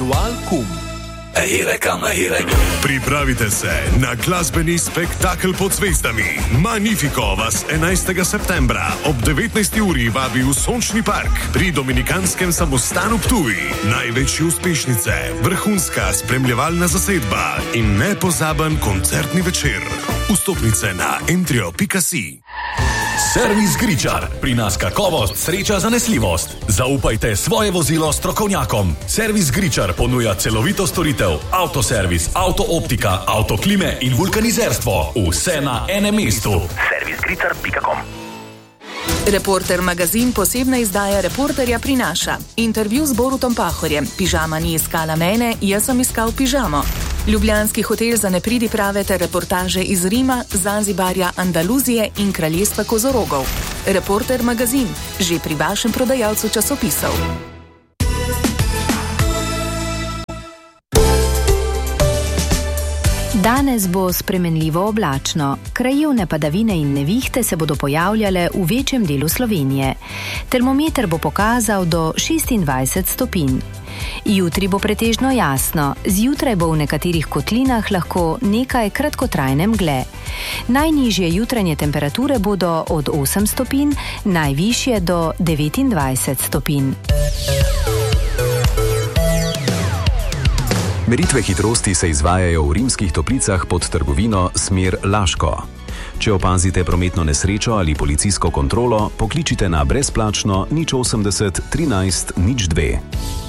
Virtual.com. Pripravite se na glasbeni spektakel pod zvezdami. Magnifico vas 11. septembra ob 19. uri vabi v Sončni park pri Dominikanskem samostanu Ptuj. Največje uspešnice, vrhunska spremljevalna zasedba in nepozaben koncertni večer. Vstopnice na entrio.si. Servis Gričar. Pri nas kakovost, sreča, zanesljivost. Zaupajte svoje vozilo strokovnjakom. Servis Gričar ponuja celovito storitev, avtoservis, avtooptika, avtoklime in vulkanizerstvo. Vse na enem mestu. Servisgričar.com. Reporter magazin posebna izdaja Reporterja prinaša. Intervju z Borutom Pahorjem. Pižama ni iskala mene, jaz sem iskal pižamo. Ljubljanski hotel za nepridiprave ter reportaže iz Rima, Zanzibarja, Andaluzije in kraljestva kozorogov. Reporter magazin, že pri vašem prodajalcu časopisov. Danes bo spremenljivo oblačno. Krajevne padavine in nevihte se bodo pojavljale v večjem delu Slovenije. Termometer bo pokazal do 26 stopinj. Jutri bo pretežno jasno, zjutraj bo v nekaterih kotlinah lahko nekaj kratkotrajne mgle. Najnižje jutranje temperature bodo od 8 stopinj, najvišje do 29 stopinj. Meritve hitrosti se izvajajo v Rimskih Toplicah pod trgovino smer Laško. Če opazite prometno nesrečo ali policijsko kontrolo, pokličite na brezplačno 080 13 02.